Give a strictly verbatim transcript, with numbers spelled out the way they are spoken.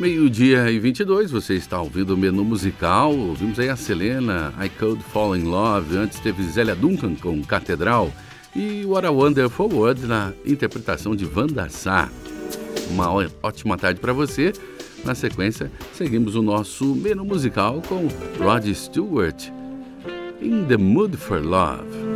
Meio-dia e vinte e dois, você está ouvindo o menu musical. Ouvimos aí a Selena, I Could Fall in Love. Antes teve Zélia Duncan com Catedral e What a Wonderful World na interpretação de Wanda Sá. Uma ótima tarde para você. Na sequência, seguimos o nosso menu musical com Rod Stewart, In the Mood for Love.